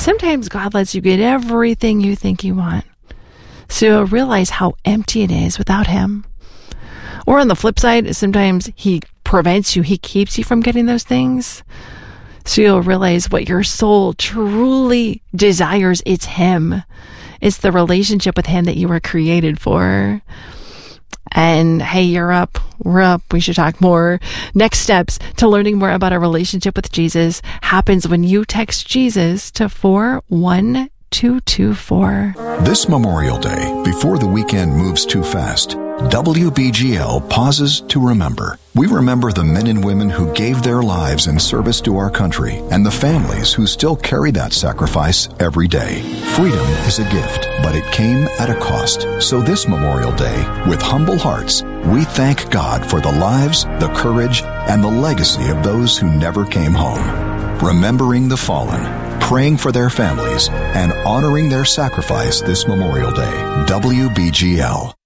sometimes God lets you get everything you think you want, so you'll realize how empty it is without Him. Or on the flip side, sometimes He prevents you, He keeps you from getting those things, so you'll realize what your soul truly desires. It's Him. It's the relationship with Him that you were created for. And hey, you're up. We're up. We should talk more. Next steps to learning more about a relationship with Jesus happens when you text Jesus to 41224. This Memorial Day, before the weekend moves too fast, WBGL pauses to remember. We remember the men and women who gave their lives in service to our country and the families who still carry that sacrifice every day. Freedom is a gift, but it came at a cost. So this Memorial Day, with humble hearts, we thank God for the lives, the courage, and the legacy of those who never came home. Remembering the fallen, praying for their families, and honoring their sacrifice this Memorial Day. WBGL.